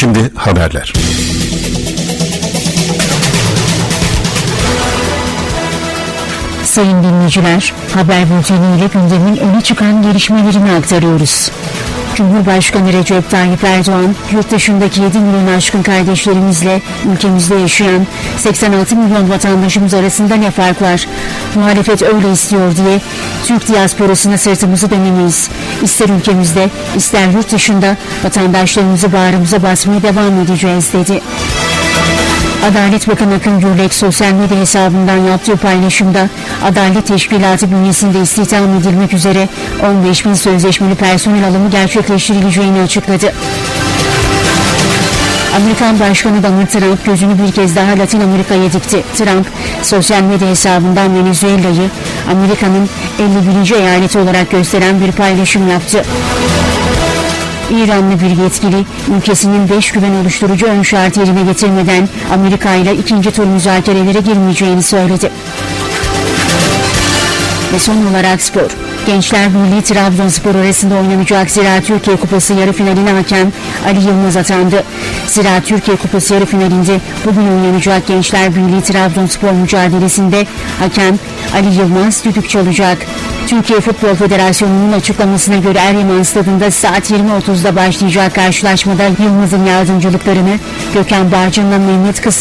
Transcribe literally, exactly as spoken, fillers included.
Şimdi haberler. Sayın dinleyiciler, haber bülteniyle gündemin öne çıkan gelişmelerini aktarıyoruz. Cumhurbaşkanı Recep Tayyip Erdoğan, yurt dışındaki yedi milyon aşkın kardeşlerimizle ülkemizde yaşayan seksen altı milyon vatandaşımız arasında ne fark var? Muhalefet öyle istiyor diye Türk diasporasına sırtımızı dönemeyiz. İster ülkemizde, ister yurt dışında vatandaşlarımızı bağrımıza basmaya devam edeceğiz dedi. Adalet Bakanı Akın Gürlek sosyal medya hesabından yaptığı paylaşımda Adalet Teşkilatı bünyesinde istihdam edilmek üzere on beş bin sözleşmeli personel alımı gerçekleştirileceğini açıkladı. Amerikan Başkanı Donald Trump gözünü bir kez daha Latin Amerika'ya dikti. Trump, sosyal medya hesabından Venezuela'yı Amerika'nın elli birinci eyaleti olarak gösteren bir paylaşım yaptı. İranlı bir yetkili, ülkesinin beş güven oluşturucu ön şartı yerine getirmeden Amerika ile ikinci tur müzakerelere girmeyeceğini söyledi. Ve son olarak spor. Gençler Birliği Trabzonspor arasında oynanacak Ziraat Türkiye Kupası yarı finaline hakem Ali Yılmaz atandı. Ziraat Türkiye Kupası yarı finalinde bugün oynanacak Gençler Birliği Trabzonspor mücadelesinde hakem Ali Yılmaz düdük çalacak. Türkiye Futbol Federasyonu'nun açıklamasına göre Eryaman Stadı'nda saat yirmi otuzda başlayacak karşılaşmada Yılmaz'ın yardımcılıklarını Gökhan Barcın'la Mehmet Kısa